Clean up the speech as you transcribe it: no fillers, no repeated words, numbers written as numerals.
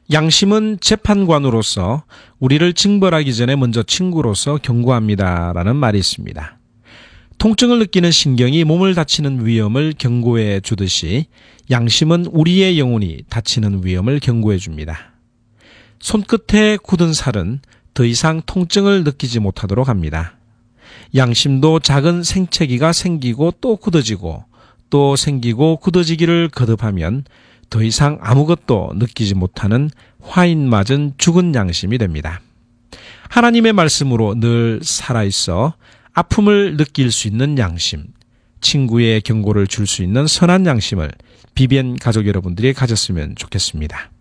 양심은 재판관으로서 우리를 징벌하기 전에 먼저 친구로서 경고합니다라는 말이 있습니다. 통증을 느끼는 신경이 몸을 다치는 위험을 경고해 주듯이 양심은 우리의 영혼이 다치는 위험을 경고해 줍니다. 손끝에 굳은 살은 더 이상 통증을 느끼지 못하도록 합니다. 양심도 작은 생채기가 생기고 또 굳어지고 또 생기고 굳어지기를 거듭하면 더 이상 아무것도 느끼지 못하는 화인 맞은 죽은 양심이 됩니다. 하나님의 말씀으로 늘 살아있어 아픔을 느낄 수 있는 양심, 친구의 경고를 줄 수 있는 선한 양심을 비변 가족 여러분들이 가졌으면 좋겠습니다.